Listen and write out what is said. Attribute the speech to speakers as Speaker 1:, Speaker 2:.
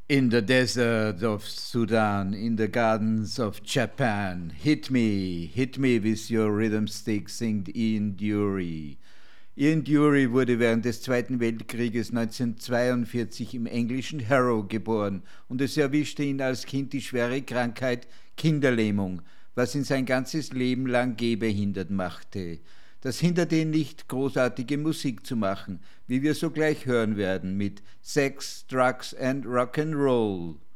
Speaker 1: In the desert of Sudan, in the gardens of Japan, hit me with your rhythm stick, singt Ian Dury. Ian Dury wurde während des Zweiten Weltkrieges 1942 im englischen Harrow geboren und es erwischte ihn als Kind die schwere Krankheit Kinderlähmung, was ihn sein ganzes Leben lang gehbehindert machte. Das hinderte ihn nicht, großartige Musik zu machen, wie wir sogleich hören werden mit Sex, Drugs and Rock'n'Roll.